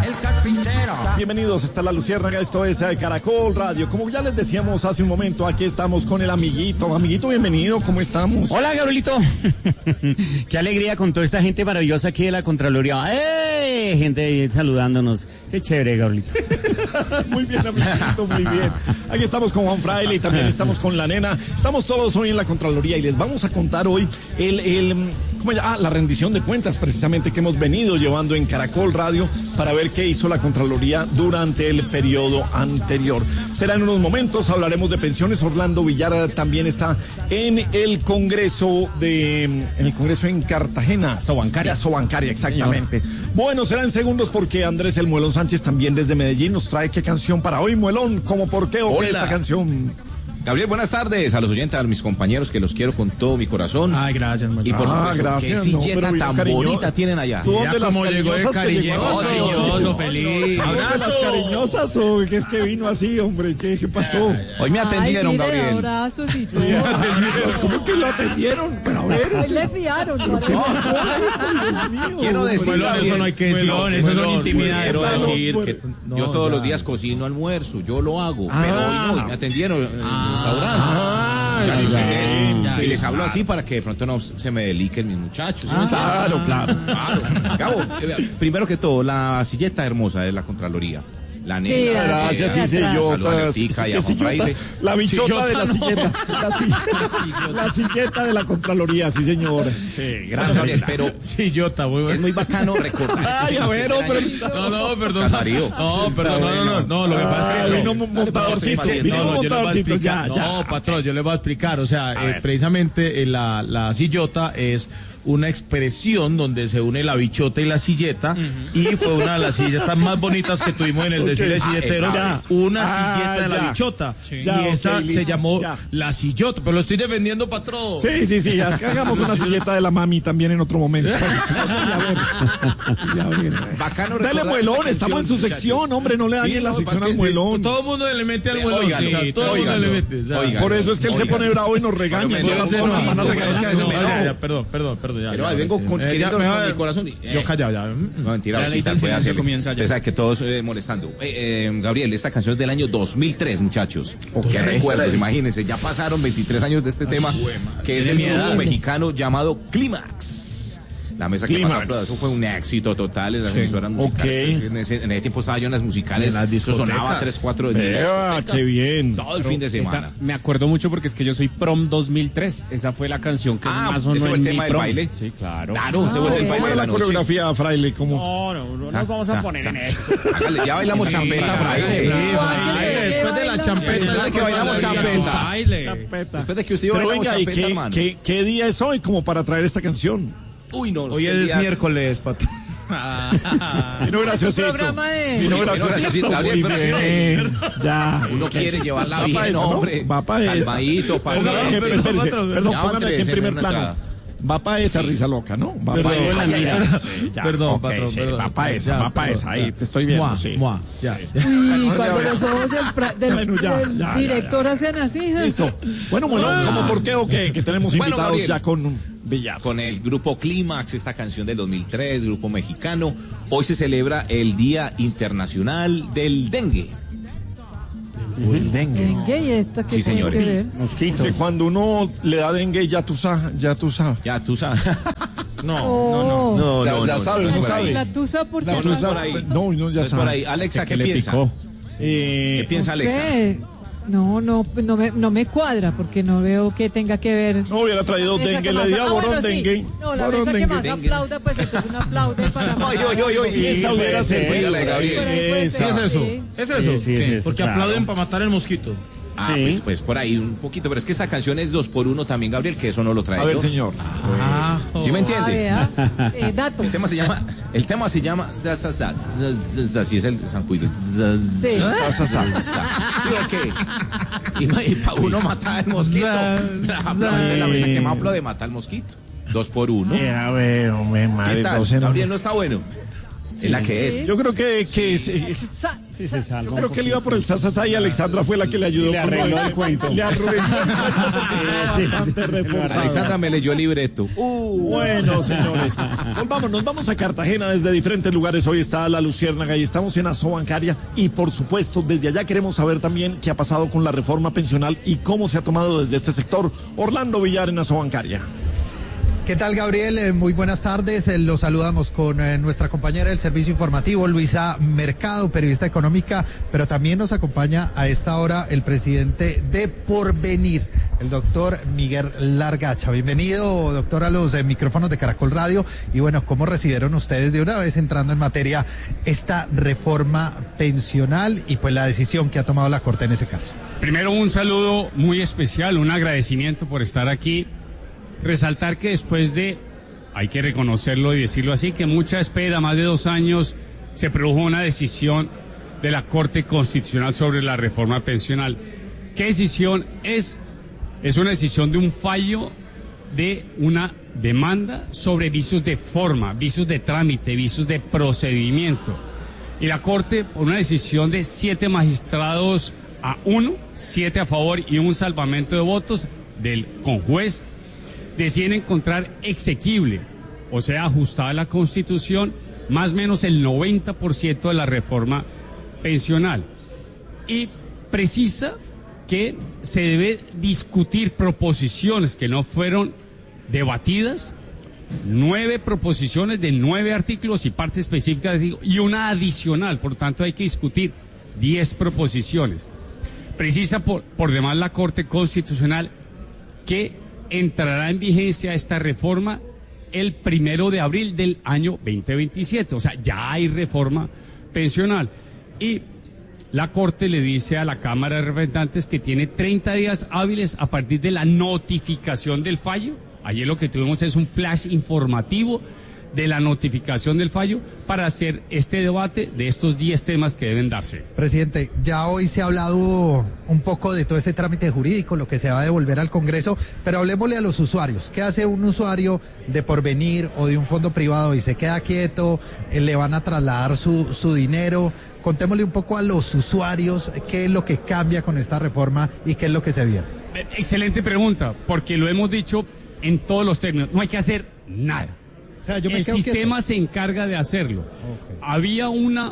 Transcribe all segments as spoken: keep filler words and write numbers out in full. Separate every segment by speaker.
Speaker 1: el carpintero.
Speaker 2: Bienvenidos, está La Luciérnaga, esto es Caracol Radio. Como ya les decíamos hace un momento, aquí estamos con el amiguito. Amiguito, bienvenido, ¿cómo estamos?
Speaker 3: Hola, Gabrielito. Qué alegría con toda esta gente maravillosa aquí de la Contraloría. ¡Eh! Gente saludándonos. Qué chévere, Gabrielito.
Speaker 2: Muy bien, amiguito, muy bien. Aquí estamos con Juan Fraile y también estamos con la nena. Estamos todos hoy en la Contraloría y les vamos a contar hoy el... el ¿cómo ya? Ah, la rendición de cuentas precisamente que hemos venido llevando en Caracol Radio para ver qué hizo la Contraloría durante el periodo anterior. Será en unos momentos, hablaremos de pensiones. Orlando Villar también está en el Congreso de, en el Congreso en Cartagena.
Speaker 3: Sobancaria.
Speaker 2: Sobancaria, exactamente. Señor. Bueno, será en segundos porque Andrés el Muelón Sánchez también desde Medellín nos trae qué canción para hoy, Muelón, ¿cómo por qué o qué esta canción?
Speaker 4: Gabriel, buenas tardes a los oyentes, a mis compañeros que los quiero con todo mi corazón.
Speaker 3: Ay, gracias,
Speaker 4: y por
Speaker 2: ah,
Speaker 4: supuesto,
Speaker 2: gracias,
Speaker 4: qué silleta
Speaker 2: no,
Speaker 4: tan
Speaker 2: cariño,
Speaker 4: bonita tienen allá.
Speaker 2: ¿Tú dónde las
Speaker 3: llegó de cariñoso, cariñoso, feliz?
Speaker 2: ¿De las cariñosas o qué es que vino así, hombre? ¿Qué, qué pasó?
Speaker 4: Hoy me atendieron,
Speaker 5: Ay,
Speaker 4: Gabriel.
Speaker 5: Abrazos y todo.
Speaker 2: ¿Cómo que lo atendieron? Pero a ver.
Speaker 5: Hoy le fiaron.
Speaker 2: ¿Qué pasó? Dios mío.
Speaker 4: Quiero decir,
Speaker 3: Bueno,
Speaker 4: Gabriel,
Speaker 3: eso no hay que decir,
Speaker 4: bueno,
Speaker 3: eso son
Speaker 4: bueno,
Speaker 3: intimidades.
Speaker 4: Quiero decir
Speaker 2: Bueno,
Speaker 4: que
Speaker 3: no,
Speaker 4: yo todos
Speaker 3: ya.
Speaker 4: los días cocino almuerzo, yo lo hago,
Speaker 2: Ah.
Speaker 4: pero hoy no, me atendieron en el restaurante.
Speaker 2: Ah,
Speaker 4: Muchachos,
Speaker 2: ya,
Speaker 4: es eso.
Speaker 3: ya,
Speaker 4: y les
Speaker 3: ya.
Speaker 4: hablo así para que de pronto no se me deliquen mis muchachos. ¿Sí me entienden?
Speaker 2: Claro, claro.
Speaker 4: Claro. Gabo, eh, primero que todo, la silleta hermosa de la Contraloría. La
Speaker 5: Sí,
Speaker 4: negra.
Speaker 2: Gracias, sí,
Speaker 5: atrás.
Speaker 2: sillota.
Speaker 4: Saludos a Letica y a Juan Fraile.
Speaker 2: La bichota
Speaker 3: Sillota,
Speaker 2: de la
Speaker 3: no.
Speaker 2: silleta. La silleta, la silleta de la Contraloría, sí, señor.
Speaker 3: Sí,
Speaker 4: Bueno, Gabriel, pero
Speaker 3: Sí, yo está muy
Speaker 4: es
Speaker 3: bueno.
Speaker 4: muy bacano recordar.
Speaker 2: Ay, a ver, hombre.
Speaker 3: No, no, perdón.
Speaker 4: Darío.
Speaker 3: No, perdón, no, no, no, no, lo que pasa es
Speaker 2: Ah,
Speaker 3: que
Speaker 2: vino
Speaker 3: no.
Speaker 2: montadorcito,
Speaker 4: Dale,
Speaker 2: vino
Speaker 3: No, no, yo le voy a
Speaker 2: montadorcito,
Speaker 3: explicar.
Speaker 2: ya, ya.
Speaker 3: No, patrón, yo le voy a explicar. O sea, eh, precisamente eh, la, la sillota es una expresión donde se une la bichota y la silleta, y fue una de las silletas más bonitas que tuvimos en el
Speaker 2: Ok.
Speaker 3: desfile de
Speaker 2: Ah,
Speaker 3: silleteros,
Speaker 2: ya.
Speaker 3: una
Speaker 2: Ah,
Speaker 3: silleta de la
Speaker 2: ya.
Speaker 3: bichota,
Speaker 2: Ya,
Speaker 3: y
Speaker 2: ok,
Speaker 3: esa
Speaker 2: listo,
Speaker 3: se llamó
Speaker 2: ya.
Speaker 3: la sillota, pero lo estoy defendiendo, patrón.
Speaker 2: Sí, sí, sí, hagamos una silleta de la mami también en otro momento. Ya ver. Ya ver.
Speaker 4: Bacano
Speaker 2: Dale,
Speaker 4: recordar
Speaker 2: Muelón,
Speaker 4: esta
Speaker 2: estamos en su
Speaker 4: canción,
Speaker 2: sección,
Speaker 4: muchachos.
Speaker 2: hombre, no le dañen
Speaker 4: Sí,
Speaker 2: la
Speaker 4: no,
Speaker 2: sección
Speaker 4: pasa
Speaker 2: al
Speaker 4: que sí,
Speaker 2: Muelón.
Speaker 3: Todo el mundo le mete al muelón,
Speaker 4: Óigalo,
Speaker 3: sí, todo el mundo
Speaker 4: óigalo,
Speaker 3: le mete. ya.
Speaker 4: óigalo.
Speaker 2: Por eso es que él se
Speaker 4: Oiga.
Speaker 2: pone bravo y nos regaña.
Speaker 4: Pero me
Speaker 2: No,
Speaker 4: dio
Speaker 2: no,
Speaker 4: un
Speaker 2: no,
Speaker 4: poquito,
Speaker 2: van a
Speaker 4: pero es que a
Speaker 2: regañar.
Speaker 4: veces me
Speaker 3: No,
Speaker 4: enojo.
Speaker 3: ya, perdón, perdón, perdón. Ya,
Speaker 4: Pero
Speaker 3: ya,
Speaker 4: ahí vengo
Speaker 3: ya,
Speaker 4: con-
Speaker 3: ya,
Speaker 4: queriendo
Speaker 3: me va-
Speaker 4: con mi corazón y-
Speaker 3: Yo
Speaker 4: eh.
Speaker 3: callado, ya.
Speaker 4: No, mentira,
Speaker 3: La
Speaker 4: sí,
Speaker 3: ley del
Speaker 4: puede
Speaker 3: silencio
Speaker 4: hacerle.
Speaker 3: comienza ya.
Speaker 4: Usted sabe que todos eh, molestando. Eh, eh, Gabriel, esta canción es del año dos mil tres, muchachos. ¿Qué recuerdos? Imagínense, ya pasaron veintitrés años de este tema, que es del
Speaker 3: Tiene mi
Speaker 4: grupo
Speaker 3: edad.
Speaker 4: mexicano llamado Clímax. La mesa que
Speaker 2: Clímax.
Speaker 4: pasó, eso fue un éxito total en las emisoras musicales.
Speaker 2: Ok.
Speaker 4: En ese, en ese tiempo estaba yo en las musicales,
Speaker 3: En las
Speaker 4: eso
Speaker 3: discotecas.
Speaker 4: sonaba tres, cuatro de
Speaker 2: Vea, qué bien.
Speaker 4: todo el fin de semana.
Speaker 6: Esa- me acuerdo mucho porque es que yo soy prom dos mil tres. Esa fue la canción que
Speaker 4: Ah,
Speaker 6: más
Speaker 4: ese
Speaker 6: sonó
Speaker 4: fue
Speaker 6: en
Speaker 4: el
Speaker 6: mi
Speaker 4: tema del
Speaker 6: prom.
Speaker 4: baile.
Speaker 6: Sí, claro.
Speaker 4: Claro, se vuelve el
Speaker 5: Ah,
Speaker 4: baile
Speaker 2: ¿Cómo
Speaker 4: de
Speaker 2: era
Speaker 4: la
Speaker 2: la
Speaker 4: noche.
Speaker 2: coreografía, Fraile? ¿Cómo?
Speaker 6: No, no, no
Speaker 4: Sa-
Speaker 6: nos vamos
Speaker 4: sa-
Speaker 6: a poner
Speaker 4: sa-
Speaker 6: en eso.
Speaker 4: Hágale, ya bailamos champeta, Fraile.
Speaker 3: Sí,
Speaker 5: Juan,
Speaker 3: baile,
Speaker 5: que se-
Speaker 3: después de la
Speaker 5: baila.
Speaker 3: champeta.
Speaker 4: Después de que bailamos champeta.
Speaker 3: Baile.
Speaker 4: Después de que usted y yo
Speaker 2: Pero
Speaker 4: bailamos
Speaker 2: venga, ¿y
Speaker 4: champeta,
Speaker 2: qué,
Speaker 4: hermano.
Speaker 2: qué, qué día es hoy como para traer esta canción?
Speaker 4: Uy, no,
Speaker 3: Hoy
Speaker 4: qué
Speaker 3: es
Speaker 4: días-
Speaker 3: miércoles, patrón.
Speaker 2: Vino graciosito.
Speaker 5: programa de-
Speaker 2: Vino
Speaker 4: Vino
Speaker 2: graciosito.
Speaker 4: graciosito, Gabriel,
Speaker 2: Muy
Speaker 4: pero sí,
Speaker 2: bien. Ya.
Speaker 4: Uno quiere llevarla
Speaker 2: Va pa'
Speaker 4: bien,
Speaker 2: esa, ¿no?
Speaker 4: hombre.
Speaker 2: Va pa' esa.
Speaker 4: Calmadito,
Speaker 2: Póngame,
Speaker 4: pasado.
Speaker 2: que-
Speaker 3: pero,
Speaker 2: espérese,
Speaker 3: patrón,
Speaker 2: perdón,
Speaker 4: ya
Speaker 2: póngame aquí en
Speaker 4: van tres
Speaker 2: primer
Speaker 4: en una
Speaker 2: plano.
Speaker 4: entrada.
Speaker 2: Va pa' esa risa loca, ¿no? Va
Speaker 3: Perdón,
Speaker 2: pa' esa.
Speaker 3: ay, ay, ay.
Speaker 2: Sí, ya,
Speaker 3: Perdón,
Speaker 2: ok,
Speaker 3: patrón,
Speaker 2: sí,
Speaker 3: perdón.
Speaker 2: Va pa' esa,
Speaker 3: Ya,
Speaker 2: va pa'
Speaker 3: perdón,
Speaker 2: esa. Ahí
Speaker 3: ya.
Speaker 2: te estoy viendo,
Speaker 3: Mua,
Speaker 2: sí.
Speaker 3: mua, ya.
Speaker 5: Uy, cuando los ojos del, pra- del,
Speaker 2: Bueno, ya,
Speaker 5: del
Speaker 2: ya, ya,
Speaker 5: director hacen así. ¿eh?
Speaker 2: Listo. Bueno, bueno, ¿cómo por qué o qué? Que tenemos
Speaker 4: Bueno,
Speaker 2: invitados
Speaker 4: Gabriel.
Speaker 2: ya con un Villar.
Speaker 4: Con el grupo Clímax, esta canción del dos mil tres, grupo mexicano. Hoy se celebra el Día Internacional del Dengue.
Speaker 2: El dengue.
Speaker 5: Dengue, ¿y esta qué
Speaker 4: Sí,
Speaker 5: tiene
Speaker 4: señores.
Speaker 5: que ver?
Speaker 2: Mosquito. Que cuando uno le da dengue, ya tú sabes, ya tú sabes.
Speaker 4: Ya tú sabes.
Speaker 3: No,
Speaker 5: Oh,
Speaker 4: No,
Speaker 2: Ya-
Speaker 4: no,
Speaker 2: ya
Speaker 4: no,
Speaker 2: sabe,
Speaker 4: no,
Speaker 2: uno
Speaker 4: por
Speaker 2: sabe.
Speaker 4: ahí.
Speaker 5: La tusa por si
Speaker 2: La
Speaker 5: acaso.
Speaker 2: tusa-
Speaker 4: por ahí.
Speaker 2: No, no, ya
Speaker 4: Es por
Speaker 2: sabe.
Speaker 4: ahí. Alexa,
Speaker 3: que
Speaker 4: ¿qué
Speaker 3: le
Speaker 4: piensa?
Speaker 3: picó.
Speaker 2: Eh,
Speaker 4: ¿Qué piensa
Speaker 5: No
Speaker 4: Alexa?
Speaker 5: sé. No, no, no me, no me cuadra porque no veo que tenga que ver.
Speaker 2: No hubiera traído
Speaker 5: Esa
Speaker 2: dengue,
Speaker 5: que
Speaker 2: le
Speaker 5: más-
Speaker 2: di a
Speaker 5: ah,
Speaker 2: Borón
Speaker 5: bueno, sí.
Speaker 2: dengue.
Speaker 5: No, la
Speaker 2: Borón
Speaker 5: mesa que
Speaker 2: dengue.
Speaker 5: más
Speaker 4: dengue.
Speaker 5: aplauda, pues entonces un aplaude para.
Speaker 4: Oye, oye, oye, oye.
Speaker 2: Esa hubiera
Speaker 4: Sí,
Speaker 2: servido.
Speaker 4: dígale, Gabriel.
Speaker 5: Por ahí puede
Speaker 2: Esa.
Speaker 5: ser,
Speaker 3: ¿Qué es eso?
Speaker 5: sí.
Speaker 3: ¿Es eso?
Speaker 6: Sí, sí, es
Speaker 3: ¿Qué?
Speaker 6: eso,
Speaker 3: Porque
Speaker 6: claro.
Speaker 3: aplauden para matar el mosquito.
Speaker 4: Ah,
Speaker 2: Sí.
Speaker 4: pues, pues por ahí un poquito, pero es que esta canción es dos por uno también, Gabriel, que eso no lo trae
Speaker 2: A ver,
Speaker 4: yo.
Speaker 2: señor.
Speaker 3: Ah,
Speaker 4: ¿Sí me
Speaker 5: Ah,
Speaker 4: entiende?
Speaker 5: vea. Eh, datos.
Speaker 4: El tema se llama, el tema se llama, za, za, za, za, za, za, así es el San Cuido. Za,
Speaker 5: Sí.
Speaker 4: za, za, za, za. ¿Sí o qué? Y, y para uno matar al mosquito. Aplaude la mesa que más aplaude mata al mosquito. Dos por uno.
Speaker 2: A ver, hombre,
Speaker 4: ¿Qué
Speaker 2: madre,
Speaker 4: tal?
Speaker 2: doce no-
Speaker 4: Gabriel, no está bueno. Es la que es.
Speaker 2: Yo creo que, que sí.
Speaker 6: Sí, se salva.
Speaker 2: Yo creo que él iba por el sasasá y Alexandra fue la que le ayudó.
Speaker 6: Le arregló el cuento.
Speaker 2: Le arregló el cuento. Bastante reforzado.
Speaker 4: Alexandra me leyó el libreto.
Speaker 2: Uh, bueno, señores. Nos vamos, nos vamos a Cartagena desde diferentes lugares. Hoy está La Luciérnaga y estamos en Asobancaria. Y por supuesto, desde allá queremos saber también qué ha pasado con la reforma pensional y cómo se ha tomado desde este sector. Orlando Villar en Asobancaria.
Speaker 1: ¿Qué tal, Gabriel? Eh, muy buenas tardes. Eh, los saludamos con eh, nuestra compañera del servicio informativo, Luisa Mercado, periodista económica, pero también nos acompaña a esta hora el presidente de Porvenir, el doctor Miguel Largacha. Bienvenido, doctor, a los eh, micrófonos de Caracol Radio. Y bueno, ¿cómo recibieron ustedes de una vez entrando en materia esta reforma pensional y pues la decisión que ha tomado la Corte en ese caso?
Speaker 7: Primero, un saludo muy especial, un agradecimiento por estar aquí. Resaltar que después de, hay que reconocerlo y decirlo así, que mucha espera, más de dos años, se produjo una decisión de la Corte Constitucional sobre la reforma pensional. ¿Qué decisión es? Es una decisión de un fallo de una demanda sobre vicios de forma, vicios de trámite, vicios de procedimiento. Y la Corte, por una decisión de siete magistrados a uno, siete a favor y un salvamento de votos del conjuez, deciden encontrar exequible, o sea, ajustada a la Constitución, más o menos el noventa por ciento de la reforma pensional. Y precisa que se debe discutir proposiciones que no fueron debatidas, nueve proposiciones de nueve artículos y partes específicas y una adicional, por lo tanto hay que discutir diez proposiciones. Precisa por, por demás la Corte Constitucional que entrará en vigencia esta reforma el primero de abril del año veinte veintisiete, o sea, ya hay reforma pensional. Y la Corte le dice a la Cámara de Representantes que tiene treinta días hábiles a partir de la notificación del fallo. Ayer lo que tuvimos es un flash informativo de la notificación del fallo para hacer este debate de estos diez temas que deben darse.
Speaker 1: Presidente, ya hoy se ha hablado un poco de todo ese trámite jurídico, lo que se va a devolver al Congreso, pero hablemosle a los usuarios. ¿Qué hace un usuario de Porvenir o de un fondo privado y se queda quieto? ¿Le van a trasladar su, su dinero? Contémosle un poco a los usuarios qué es lo que cambia con esta reforma y qué es lo que se viene.
Speaker 7: Excelente pregunta, porque lo hemos dicho en todos los términos. No hay que hacer nada.
Speaker 1: O sea, yo me
Speaker 7: el sistema
Speaker 1: quieto.
Speaker 7: se encarga de hacerlo.
Speaker 1: Okay.
Speaker 7: Había una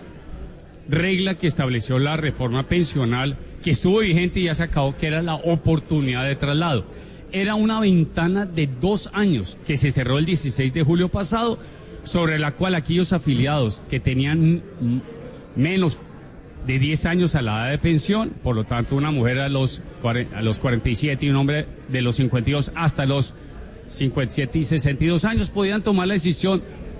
Speaker 7: regla que estableció la reforma pensional que estuvo vigente y ya se acabó, que era la oportunidad de traslado. Era una ventana de dos años que se cerró el dieciséis de julio pasado, sobre la cual aquellos afiliados que tenían menos de diez años a la edad de pensión, por lo tanto una mujer a los, a los cuarenta y siete y un hombre de los cincuenta y dos hasta los cincuenta y siete y sesenta y dos años, podían tomar la decisión,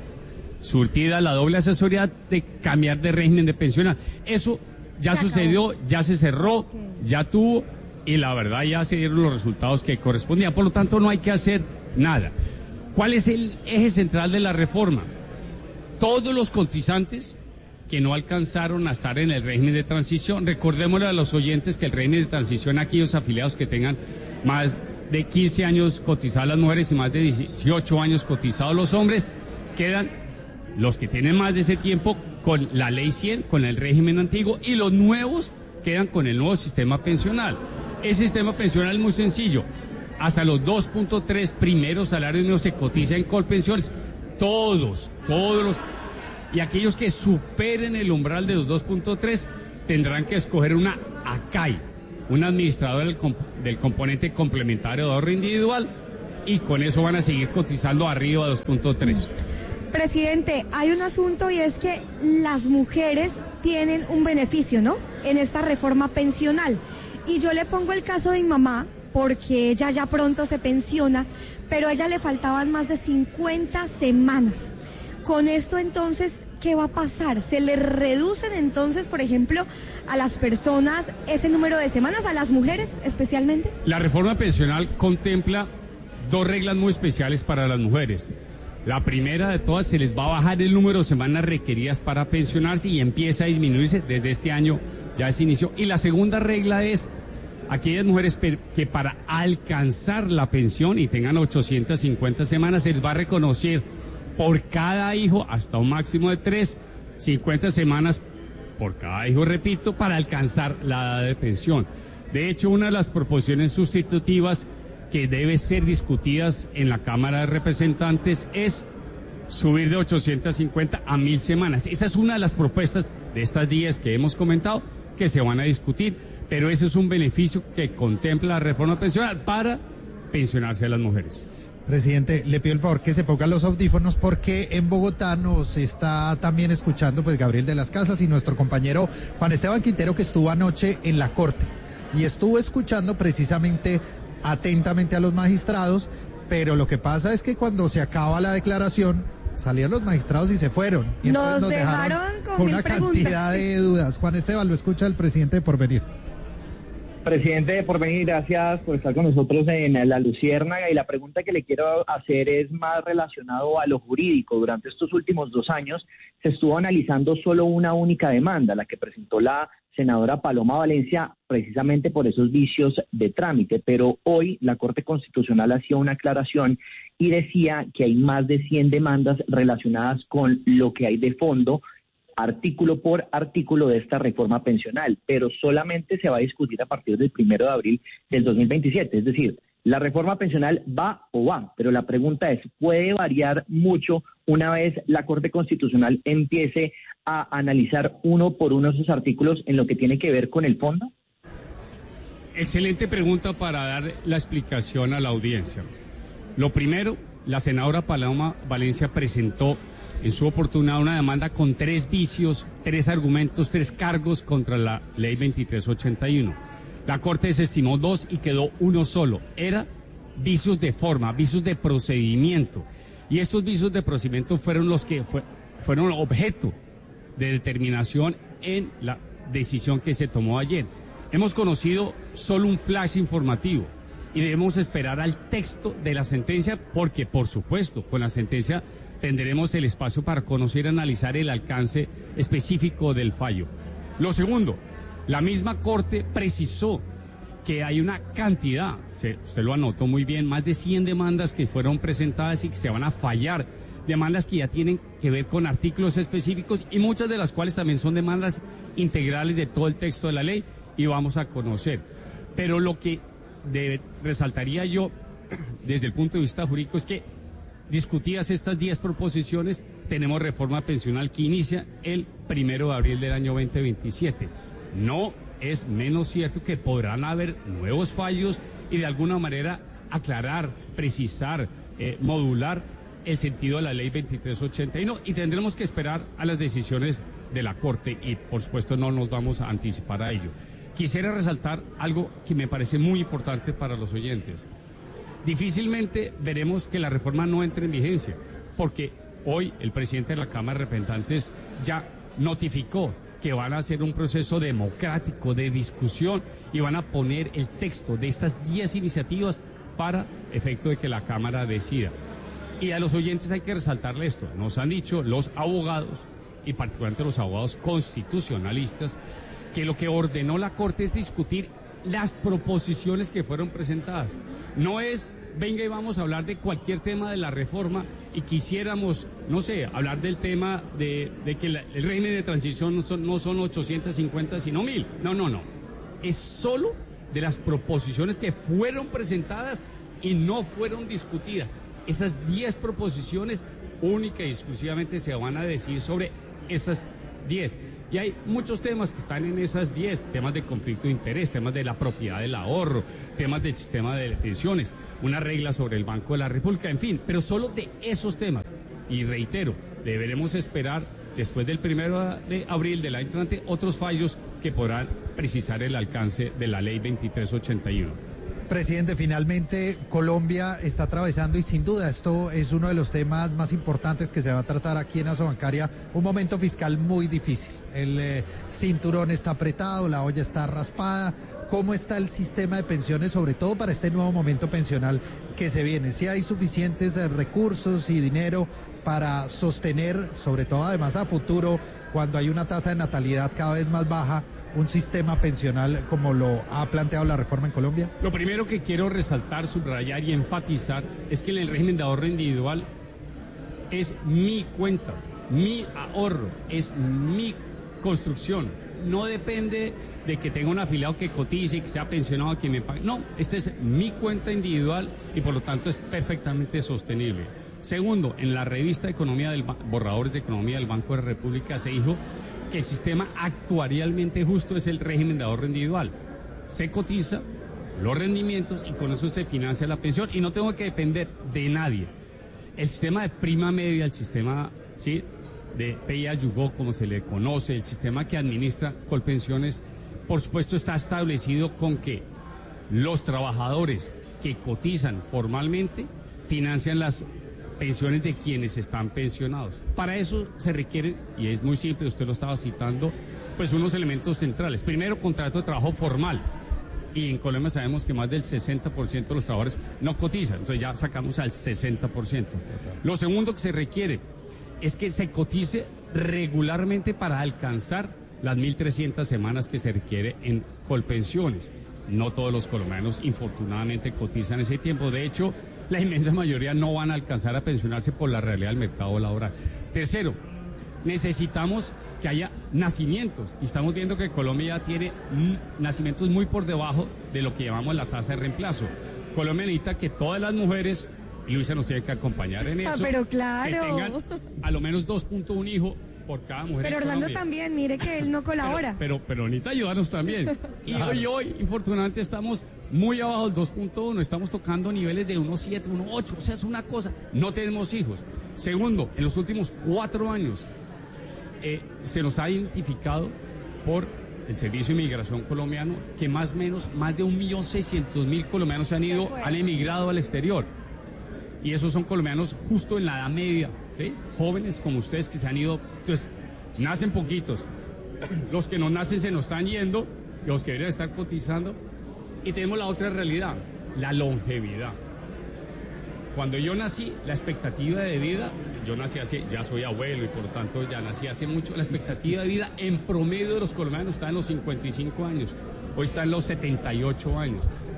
Speaker 7: surtida la doble asesoría, de cambiar de régimen de pensional. Eso ya se sucedió, acabó. Ya se cerró, okay. Ya tuvo, y la verdad ya se dieron los resultados que correspondían. Por lo tanto, no hay que hacer nada. ¿Cuál es el eje central de la reforma? Todos los cotizantes que no alcanzaron a estar en el régimen de transición, recordémosle a los oyentes que el régimen de transición, aquellos afiliados que tengan más de quince años cotizadas las mujeres y más de dieciocho años cotizados los hombres, quedan los que tienen más de ese tiempo con la ley cien, con el régimen antiguo, y los nuevos quedan con el nuevo sistema pensional. El sistema pensional es muy sencillo. Hasta los dos punto tres primeros salarios mínimos se cotizan en Colpensiones. Todos, todos los... Y aquellos que superen el umbral de los dos punto tres tendrán que escoger una A C A I, un administrador del, comp del componente complementario de ahorro individual, y con eso van a seguir cotizando arriba de dos punto tres.
Speaker 8: Presidente, hay un asunto y es que las mujeres tienen un beneficio, ¿no?, en esta reforma pensional. Y yo le pongo el caso de mi mamá, porque ella ya pronto se pensiona, pero a ella le faltaban más de cincuenta semanas. Con esto entonces, ¿qué va a pasar? ¿Se le reducen entonces, por ejemplo, a las personas ese número de semanas, a las mujeres especialmente?
Speaker 7: La reforma pensional contempla dos reglas muy especiales para las mujeres. La primera de todas, se les va a bajar el número de semanas requeridas para pensionarse y empieza a disminuirse desde este año, ya se inició. Y la segunda regla es aquellas mujeres que para alcanzar la pensión y tengan ochocientas cincuenta semanas, se les va a reconocer por cada hijo, hasta un máximo de tres, cincuenta semanas por cada hijo, repito, para alcanzar la edad de pensión. De hecho, una de las proposiciones sustitutivas que debe ser discutidas en la Cámara de Representantes es subir de ochocientas cincuenta a mil semanas. Esa es una de las propuestas de estas diez que hemos comentado que se van a discutir, pero ese es un beneficio que contempla la reforma pensional para pensionarse a las mujeres.
Speaker 1: Presidente, le pido el favor que se pongan los audífonos porque en Bogotá nos está también escuchando pues Gabriel de las Casas y nuestro compañero Juan Esteban Quintero, que estuvo anoche en la Corte y estuvo escuchando precisamente atentamente a los magistrados, pero lo que pasa es que cuando se acaba la declaración salieron los magistrados y se fueron. Y
Speaker 8: nos,
Speaker 1: nos
Speaker 8: dejaron,
Speaker 1: dejaron
Speaker 8: con,
Speaker 1: con
Speaker 8: mil
Speaker 1: una
Speaker 8: preguntas.
Speaker 1: cantidad de dudas. Juan Esteban, lo escucha el presidente de Porvenir.
Speaker 9: Presidente de Porvenir, gracias por estar con nosotros en La Luciérnaga, y la pregunta que le quiero hacer es más relacionado a lo jurídico. Durante estos últimos dos años se estuvo analizando solo una única demanda, la que presentó la senadora Paloma Valencia, precisamente por esos vicios de trámite, pero hoy la Corte Constitucional hacía una aclaración y decía que hay más de cien demandas relacionadas con lo que hay de fondo, artículo por artículo de esta reforma pensional, pero solamente se va a discutir a partir del primero de abril del dos mil veintisiete, es decir, la reforma pensional va o va, pero la pregunta es, ¿puede variar mucho una vez la Corte Constitucional empiece a analizar uno por uno esos artículos en lo que tiene que ver con el fondo?
Speaker 7: Excelente pregunta para dar la explicación a la audiencia. Lo primero, la senadora Paloma Valencia presentó en su oportunidad una demanda con tres vicios, tres argumentos, tres cargos contra la ley veintitrés ochenta y uno. La Corte desestimó dos y quedó uno solo. Era vicios de forma, vicios de procedimiento. Y estos vicios de procedimiento fueron los que fue, fueron objeto de determinación en la decisión que se tomó ayer. Hemos conocido solo un flash informativo y debemos esperar al texto de la sentencia porque, por supuesto, con la sentencia tendremos el espacio para conocer y analizar el alcance específico del fallo. Lo segundo, la misma Corte precisó que hay una cantidad, se, usted lo anotó muy bien, más de cien demandas que fueron presentadas y que se van a fallar, demandas que ya tienen que ver con artículos específicos y muchas de las cuales también son demandas integrales de todo el texto de la ley y vamos a conocer. Pero lo que de, resaltaría yo desde el punto de vista jurídico es que discutidas estas diez proposiciones, tenemos reforma pensional que inicia el primero de abril del año veinte veintisiete. No es menos cierto que podrán haber nuevos fallos y de alguna manera aclarar, precisar, eh, modular el sentido de la ley veintitrés ochenta y uno y tendremos que esperar a las decisiones de la Corte y por supuesto no nos vamos a anticipar a ello. Quisiera resaltar algo que me parece muy importante para los oyentes. Difícilmente veremos que la reforma no entre en vigencia, porque hoy el presidente de la Cámara de Representantes ya notificó que van a hacer un proceso democrático de discusión y van a poner el texto de estas diez iniciativas para efecto de que la Cámara decida. Y a los oyentes hay que resaltarle esto. Nos han dicho los abogados, y particularmente los abogados constitucionalistas, que lo que ordenó la Corte es discutir las proposiciones que fueron presentadas. No es, venga y vamos a hablar de cualquier tema de la reforma y quisiéramos, no sé, hablar del tema de, de que la, el régimen de transición no son, no son ochocientas cincuenta sino mil. No, no, no. Es solo de las proposiciones que fueron presentadas y no fueron discutidas. Esas diez proposiciones única y exclusivamente se van a decidir sobre esas diez. Y hay muchos temas que están en esas diez, temas de conflicto de interés, temas de la propiedad del ahorro, temas del sistema de pensiones, una regla sobre el Banco de la República, en fin, pero solo de esos temas. Y reitero, deberemos esperar después del primero de abril del año entrante otros fallos que podrán precisar el alcance de la ley veintitrés ochenta y uno.
Speaker 1: Presidente, finalmente Colombia está atravesando, y sin duda esto es uno de los temas más importantes que se va a tratar aquí en Asobancaria, un momento fiscal muy difícil. El eh, cinturón está apretado, la olla está raspada. ¿Cómo está el sistema de pensiones, sobre todo para este nuevo momento pensional que se viene? Si hay suficientes eh, recursos y dinero para sostener, sobre todo además a futuro, cuando hay una tasa de natalidad cada vez más baja, un sistema pensional como lo ha planteado la reforma en Colombia?
Speaker 7: Lo primero que quiero resaltar, subrayar y enfatizar es que en el régimen de ahorro individual es mi cuenta, mi ahorro, es mi construcción. No depende de que tenga un afiliado que cotice, que sea pensionado, que me pague. No, esta es mi cuenta individual y por lo tanto es perfectamente sostenible. Segundo, en la revista de Economía del ba- Borradores de Economía del Banco de la República se dijo que el sistema actuarialmente justo es el régimen de ahorro individual. Se cotiza los rendimientos y con eso se financia la pensión y no tengo que depender de nadie. El sistema de prima media, el sistema, ¿sí?, de P I A Yugó, como se le conoce, el sistema que administra Colpensiones, por supuesto está establecido con que los trabajadores que cotizan formalmente financian las pensiones de quienes están pensionados. Para eso se requiere, y es muy simple, usted lo estaba citando, pues unos elementos centrales. Primero, contrato de trabajo formal. Y en Colombia sabemos que más del sesenta por ciento de los trabajadores no cotizan, entonces ya sacamos al sesenta por ciento. Lo segundo que se requiere es que se cotice regularmente para alcanzar las mil trescientas semanas que se requiere en Colpensiones. No todos los colombianos, infortunadamente, cotizan ese tiempo. De hecho, la inmensa mayoría no van a alcanzar a pensionarse por la realidad del mercado laboral. Tercero, necesitamos que haya nacimientos. Y estamos viendo que Colombia ya tiene mm, nacimientos muy por debajo de lo que llamamos la tasa de reemplazo. Colombia necesita que todas las mujeres, y Luisa nos tiene que acompañar en eso,
Speaker 8: Ah, pero claro.
Speaker 7: que tengan a lo menos dos punto uno hijos por cada mujer.
Speaker 8: Pero
Speaker 7: en
Speaker 8: Orlando
Speaker 7: Colombia.
Speaker 8: también, mire que él no colabora.
Speaker 7: Pero, pero, pero necesita ayudarnos también. Y hoy, hoy, infortunadamente, estamos muy abajo del dos punto uno, estamos tocando niveles de uno punto siete, uno punto ocho, o sea, es una cosa, no tenemos hijos. Segundo, en los últimos cuatro años eh, se nos ha identificado por el Servicio de Migración colombiano que más o menos más de un millón seiscientos mil colombianos se han ido, han emigrado al exterior. Y esos son colombianos justo en la edad media, ¿sí? Jóvenes como ustedes que se han ido, entonces, nacen poquitos. Los que no nacen se nos están yendo, los que deberían estar cotizando. Y tenemos la otra realidad, la longevidad. Cuando yo nací, la expectativa de vida, yo nací hace, ya soy abuelo y por lo tanto ya nací hace mucho, la expectativa de vida en promedio de los colombianos está en los cincuenta y cinco años, hoy está en los setenta y ocho años.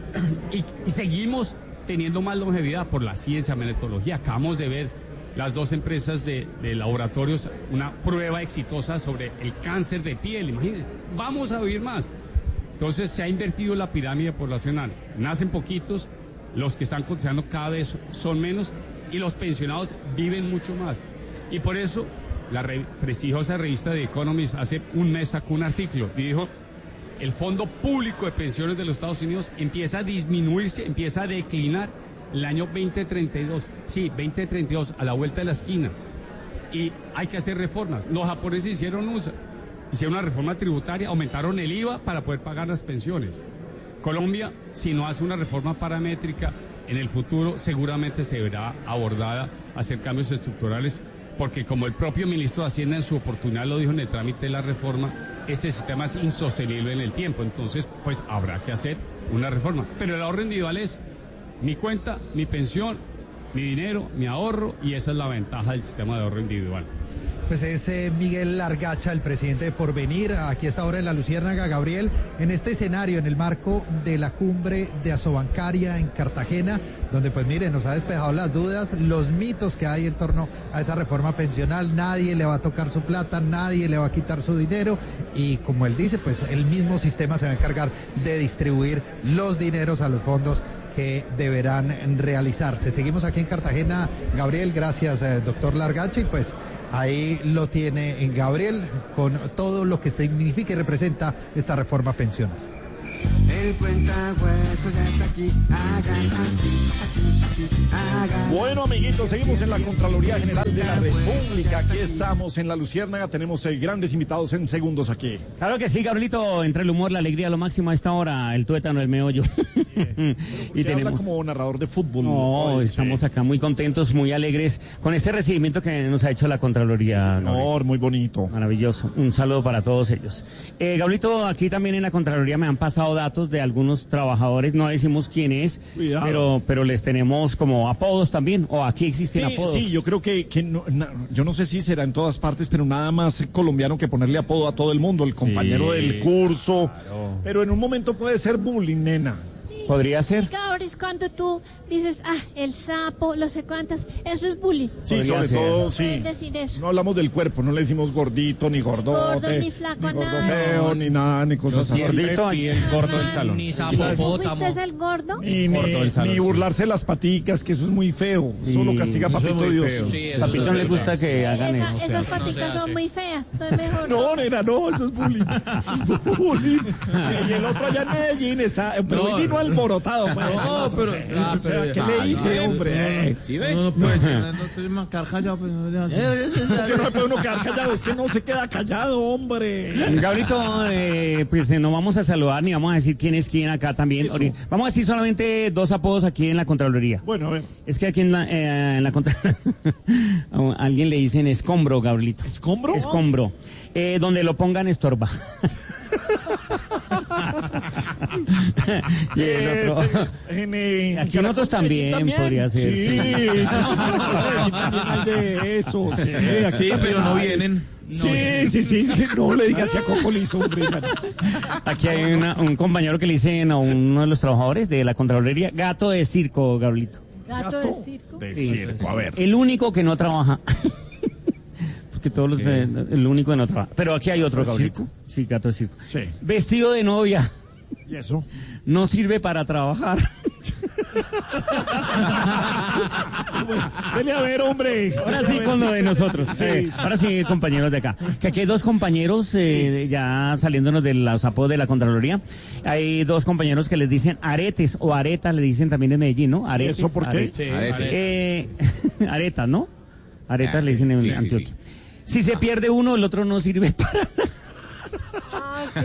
Speaker 7: Y, y seguimos teniendo más longevidad por la ciencia, metodología. Acabamos de ver las dos empresas de, de laboratorios, una prueba exitosa sobre el cáncer de piel, imagínense, vamos a vivir más. Entonces se ha invertido la pirámide poblacional, nacen poquitos, los que están cotizando cada vez son menos y los pensionados viven mucho más. Y por eso la re, prestigiosa revista The Economist hace un mes sacó un artículo y dijo: el fondo público de pensiones de los Estados Unidos empieza a disminuirse, empieza a declinar el año veinte treinta y dos. Sí, veinte treinta y dos, a la vuelta de la esquina. Y hay que hacer reformas. Los japoneses hicieron un, hicieron una reforma tributaria, aumentaron el I V A para poder pagar las pensiones. Colombia, si no hace una reforma paramétrica, en el futuro seguramente se verá abordada a hacer cambios estructurales, porque como el propio ministro de Hacienda en su oportunidad lo dijo en el trámite de la reforma, este sistema es insostenible en el tiempo, entonces pues habrá que hacer una reforma. Pero el ahorro individual es mi cuenta, mi pensión, mi dinero, mi ahorro, y esa es la ventaja del sistema de ahorro individual.
Speaker 1: Pues es eh, Miguel Largacha, el presidente de Porvenir, aquí está ahora en la Luciérnaga. Gabriel, en este escenario, en el marco de la cumbre de Asobancaria en Cartagena, donde pues mire, nos ha despejado las dudas, los mitos que hay en torno a esa reforma pensional, nadie le va a tocar su plata, nadie le va a quitar su dinero, y como él dice, pues el mismo sistema se va a encargar de distribuir los dineros a los fondos que deberán realizarse. Seguimos aquí en Cartagena, Gabriel, gracias, eh, doctor Largacha, y pues ahí lo tiene en Gabriel con todo lo que significa y representa esta reforma pensional.
Speaker 10: El cuentahuesos ya está aquí, hagan así, así, así, hagan.
Speaker 2: Bueno, amiguitos, seguimos en la Contraloría General de la República. Aquí estamos en la Luciérnaga, tenemos eh, grandes invitados en segundos aquí.
Speaker 11: Claro que sí, Gabrielito, entre el humor, la alegría, lo máximo a esta hora, el tuétano, el meollo.
Speaker 2: Y tenemos habla como narrador de fútbol.
Speaker 11: No, hoy, estamos sí. acá muy contentos, muy alegres con este recibimiento que nos ha hecho la Contraloría.
Speaker 2: Sí, señor, muy bonito.
Speaker 11: Maravilloso. Un saludo para todos ellos. Eh, Gabrielito, aquí también en la Contraloría me han pasado datos de algunos trabajadores, no decimos quién es, pero pero les tenemos como apodos también, o aquí existen
Speaker 2: sí,
Speaker 11: apodos.
Speaker 2: Sí, yo creo que, que no, na, yo no sé si será en todas partes, pero nada más colombiano que ponerle apodo a todo el mundo, el compañero sí, del curso, claro. Pero en un momento puede ser bullying, nena.
Speaker 11: ¿Podría ser?
Speaker 12: Cabris, cuando tú dices, ah, el sapo, lo sé cuántas, eso es bullying.
Speaker 2: Sí, sobre
Speaker 11: ser.
Speaker 2: todo, sí.
Speaker 12: Pueden decir eso.
Speaker 2: No hablamos del cuerpo, no le decimos gordito, ni gordote,
Speaker 12: Gordo, ni flaco,
Speaker 2: ni gordo
Speaker 12: nada.
Speaker 2: feo, ni nada, ni cosas así.
Speaker 11: Gordito,
Speaker 6: Y el gordo del salón.
Speaker 5: Ni
Speaker 12: ¿Tú
Speaker 5: sapopótamo.
Speaker 12: fuiste el gordo?
Speaker 2: Ni,
Speaker 6: Gordo del
Speaker 2: ni,
Speaker 6: salón,
Speaker 2: ni
Speaker 6: sí.
Speaker 2: burlarse las paticas, que eso es muy feo. Solo castiga a
Speaker 3: eso es
Speaker 2: Papito
Speaker 3: muy
Speaker 2: Dios.
Speaker 3: feo.
Speaker 5: Sí, eso
Speaker 11: Papito
Speaker 5: es
Speaker 11: no le
Speaker 5: verdad.
Speaker 11: gusta que hagan
Speaker 12: Esa-
Speaker 11: eso.
Speaker 12: esas
Speaker 5: no
Speaker 12: paticas
Speaker 5: se
Speaker 12: son
Speaker 5: hace.
Speaker 12: muy feas, entonces mejor
Speaker 2: No, nena, no, eso es bullying. Eso es bullying. Y el otro allá en Medellín está, pero
Speaker 3: No,
Speaker 2: hoy vino alborotado. pues.
Speaker 3: No, pero-
Speaker 2: O
Speaker 3: ah,
Speaker 2: sea,
Speaker 3: pero-
Speaker 2: ¿qué
Speaker 3: ah,
Speaker 2: le hice,
Speaker 3: no,
Speaker 2: hombre?
Speaker 4: ¿Sí ve?
Speaker 3: No, no puede ser, no estoy más callado, pues no deja así.
Speaker 2: Yo no me puedo uno quedar callado, es que no se queda callado, hombre.
Speaker 11: Gabrielito, eh, pues eh, no vamos a saludar ni vamos a decir quién es quién acá también. Ori- Vamos a decir solamente dos apodos aquí en la Contraloría.
Speaker 2: Bueno, a ver.
Speaker 11: Es que aquí en la, eh, en la Contraloría a alguien le dicen escombro, Gabrielito.
Speaker 2: ¿Escombro?
Speaker 11: Escombro. Eh, donde lo pongan estorba. Y el otro.
Speaker 2: En, eh,
Speaker 11: Aquí en otros también,
Speaker 2: también
Speaker 11: podría ser.
Speaker 2: Sí,
Speaker 11: sí.
Speaker 2: sí, sí, aquí también hay de eso. Sí, aquí
Speaker 3: Sí,
Speaker 2: también
Speaker 3: pero no
Speaker 2: hay.
Speaker 3: vienen.
Speaker 2: Sí, sí, sí, sí, no le digas así a Coco Lizo, hombre.
Speaker 11: Aquí hay una- un compañero que le dicen a uno de los trabajadores de la Contraloría, gato de circo, Gabrielito.
Speaker 12: gato de circo.
Speaker 2: De
Speaker 11: Sí.
Speaker 2: circo, a ver.
Speaker 11: El único que no trabaja. Porque todos los, eh, el único que no trabaja. Pero aquí hay otro,
Speaker 2: ¿Gato de
Speaker 11: Gabrielito. Sí, gato de circo.
Speaker 2: Sí.
Speaker 11: Vestido de novia.
Speaker 2: ¿Y eso?
Speaker 11: No sirve para trabajar.
Speaker 2: Dele a ver, hombre.
Speaker 11: Ahora sí con lo de nosotros.
Speaker 2: Sí,
Speaker 11: Eh,
Speaker 2: sí.
Speaker 11: ahora sí, compañeros de acá. Que aquí hay dos compañeros, eh, ya saliéndonos de los apodos de la Contraloría. Hay dos compañeros que les dicen aretes o aretas, le dicen también en Medellín, ¿no? Aretes.
Speaker 2: ¿Eso por qué?
Speaker 11: aretes.
Speaker 4: Aretes.
Speaker 11: Eh, aretas, ¿no? Aretas
Speaker 4: Ah,
Speaker 11: le dicen en
Speaker 4: sí, sí,
Speaker 11: Antioquia.
Speaker 4: sí.
Speaker 11: Si se pierde uno, el otro no sirve para nada.
Speaker 12: Ah, sí,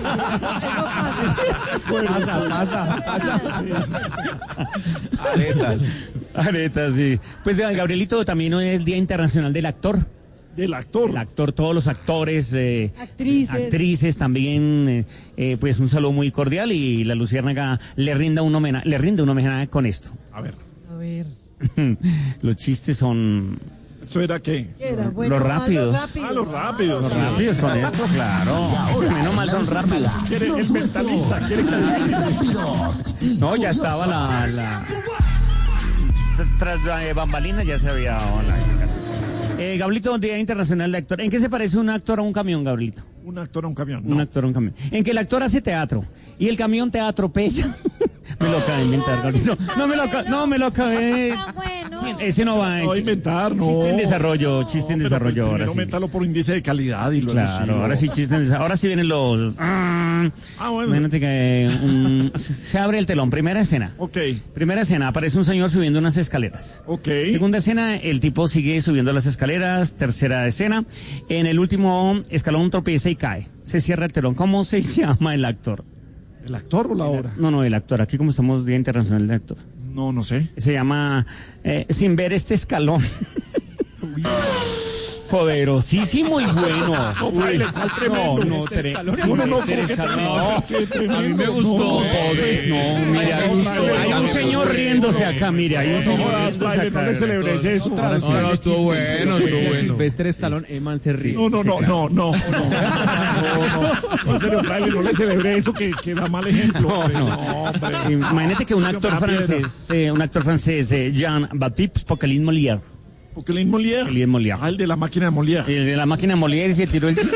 Speaker 12: eso, eso pasa.
Speaker 11: Pasa, pasa,
Speaker 4: Aretas.
Speaker 11: Aretas, sí. Pues eh, Gabrielito, también hoy es el Día Internacional del Actor.
Speaker 2: Del actor.
Speaker 11: El actor, todos los actores, eh,
Speaker 5: Actrices.
Speaker 11: actrices también, eh, eh, pues un saludo muy cordial y la Luciérnaga le rinda un homenaje, le rinde un homenaje con esto.
Speaker 2: A ver,
Speaker 5: A ver.
Speaker 11: Los chistes son
Speaker 2: ¿eso era qué?
Speaker 5: ¿Qué era? Bueno,
Speaker 11: Los
Speaker 5: ah,
Speaker 11: rápidos.
Speaker 5: rápidos.
Speaker 2: Ah, los rápidos.
Speaker 11: los
Speaker 2: sí.
Speaker 11: rápidos con esto, claro. Menos mal son rápidos.
Speaker 2: Quiere el mentalista, quiere que
Speaker 11: No, ya estaba la, la tras la eh, bambalina ya se había dado la eh, Gabrielito, Día Internacional de Actor. ¿En qué se parece un actor a un camión, Gabrielito?
Speaker 2: un actor a un camión.
Speaker 11: Un
Speaker 2: No.
Speaker 11: actor a un camión. En que el actor hace teatro y el camión te atropella. Me lo acabé de inventar, Gabrielito. No me lo acabé, no me lo acabé.
Speaker 12: Ah, bueno.
Speaker 11: Ese no va en
Speaker 2: No, inventar, no.
Speaker 11: Chiste en desarrollo, chiste en
Speaker 2: Pero,
Speaker 11: desarrollo
Speaker 2: pues,
Speaker 11: ahora
Speaker 2: primero
Speaker 11: sí.
Speaker 2: métalo por índice de calidad y luego
Speaker 11: Claro,
Speaker 2: sí,
Speaker 11: ahora
Speaker 2: lo-
Speaker 11: sí chiste en desarrollo. Ahora sí vienen los.
Speaker 2: Ah, bueno.
Speaker 11: Imagínate que un- se abre el telón. Primera escena.
Speaker 2: Ok,
Speaker 11: Primera escena, aparece un señor subiendo unas escaleras.
Speaker 2: ok.
Speaker 11: Segunda escena, el tipo sigue subiendo las escaleras. Tercera escena, en el último escalón tropieza y cae. Se cierra el telón. ¿Cómo se llama el actor?
Speaker 2: ¿El actor o la obra?
Speaker 11: No, no, el actor. Aquí como estamos Día Internacional del Actor.
Speaker 2: No, no sé.
Speaker 11: Se llama eh, Sin ver este escalón. Poderosísimo y bueno.
Speaker 2: No, fraile, ¿cuál tremendo?
Speaker 11: No, no,
Speaker 2: Este
Speaker 11: tre-
Speaker 2: escalón.
Speaker 11: sin
Speaker 2: No, no, no,
Speaker 11: ver este
Speaker 2: ¿cómo que
Speaker 11: escalón.
Speaker 2: tremendo? Qué tremendo.
Speaker 3: A mí me gustó.
Speaker 2: No,
Speaker 11: Poder- no, mira,
Speaker 2: Ay,
Speaker 11: hay un-
Speaker 2: fraile,
Speaker 11: hay un
Speaker 2: no,
Speaker 11: señor
Speaker 2: no,
Speaker 11: riéndose acá, mire, hay un
Speaker 2: No
Speaker 11: señor
Speaker 2: jodas,
Speaker 11: riéndose
Speaker 2: fraile,
Speaker 11: acá.
Speaker 2: no le celebres eso.
Speaker 3: No, no, estuvo bueno, estuvo bueno.
Speaker 6: Silvestre Stallone, Eman se ríe.
Speaker 2: No, no, no, no, no, no, no, no, en serio, fraile, no le celebré eso que, que da mal ejemplo.
Speaker 11: No,
Speaker 2: hombre.
Speaker 11: no.
Speaker 2: No, hombre.
Speaker 11: Imagínate que un actor
Speaker 2: Una piedra.
Speaker 11: francés, eh, un actor francés, eh, Jean-Baptiste Poquelin Molière,
Speaker 2: Poquelin Molière.
Speaker 11: Poquelin Molière.
Speaker 2: Ah, el de la máquina de Molière.
Speaker 11: el de la máquina Molière y se tiró el chiste.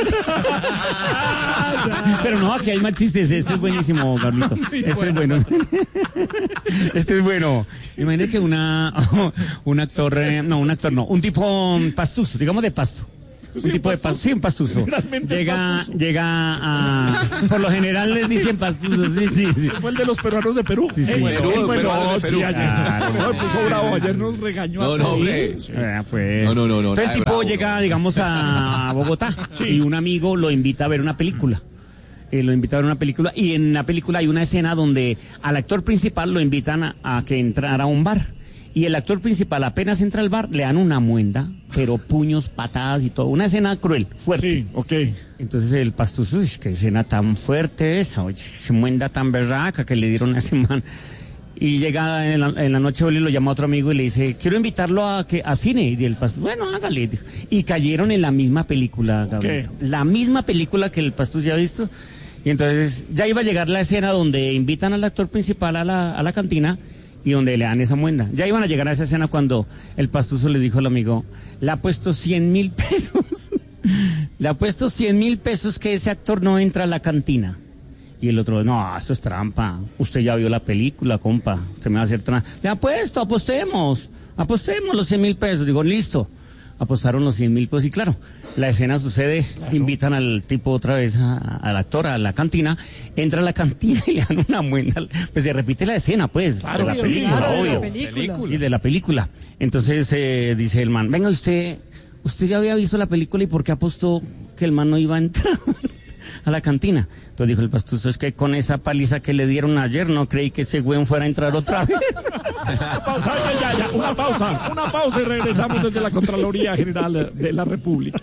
Speaker 11: Pero no, aquí hay más chistes. Este es buenísimo, Carlito. Este es bueno. Este es bueno. Imagínate que una, un actor, eh, no, un actor no, un tipo pastuso, digamos de pasto. Un tipo de pasto, sí, un pastuso.
Speaker 2: Generalmente es
Speaker 11: Llega,
Speaker 2: pastuso.
Speaker 11: llega a, por lo general les dicen pastuso, sí, sí, sí.
Speaker 2: Fue el de los peruanos de Perú.
Speaker 11: Sí, sí.
Speaker 2: Eh,
Speaker 4: Perú,
Speaker 2: bueno,
Speaker 4: peruanos de
Speaker 2: sí,
Speaker 4: Perú.
Speaker 2: ayer.
Speaker 11: Claro.
Speaker 2: No, me puso bravo, ayer nos regañó
Speaker 4: No,
Speaker 2: a
Speaker 4: no,
Speaker 2: todos.
Speaker 4: hombre.
Speaker 2: Sí.
Speaker 11: Ah, pues.
Speaker 4: No, no, no, no,
Speaker 11: Entonces,
Speaker 4: nada de
Speaker 11: tipo
Speaker 4: bravo,
Speaker 11: llega,
Speaker 4: no.
Speaker 11: digamos, a Bogotá y un amigo lo invita a ver una película. Eh, lo invita a ver una película y en la película hay una escena donde al actor principal lo invitan a, a que entrara a un bar. Y el actor principal apenas entra al bar, le dan una muenda, pero puños, patadas y todo. Una escena cruel, fuerte.
Speaker 2: Sí, ok.
Speaker 11: Entonces el pastuso, uy, qué escena tan fuerte esa, oye, qué muenda tan berraca que le dieron a ese man. Y llega en la, en la noche, Oli lo llama a otro amigo y le dice, quiero invitarlo a que a cine. Y el pastuso, bueno, hágale. Y cayeron en la misma película, Gabriel. La misma película que el pastuso ya ha visto. Y entonces ya iba a llegar la escena donde invitan al actor principal a la, a la cantina y donde le dan esa muenda. Ya iban a llegar a esa escena cuando el pastuso le dijo al amigo, le ha puesto cien mil pesos. Le ha puesto cien mil pesos que ese actor no entra a la cantina. Y el otro, no, eso es trampa. Usted ya vio la película, compa. Usted me va a hacer trampa. Le ha puesto, apostemos. Apostemos los cien mil pesos. Digo, listo. Apostaron los cien mil pesos y claro, la escena sucede, claro. Invitan al tipo otra vez, a, al actor a la cantina, entra a la cantina y le dan una muenda, pues se repite la escena pues, claro, de la película, claro, obvio, de la película. Y de la película. Entonces eh, dice el man, venga usted, usted ya había visto la película y ¿por qué apostó que el man no iba a entrar a la cantina? Entonces dijo el pastuso, es que con esa paliza que le dieron ayer no creí que ese güey fuera a entrar otra vez.
Speaker 2: Una pausa, ya, ya, ya, una pausa, una pausa y regresamos desde la Contraloría General de la República.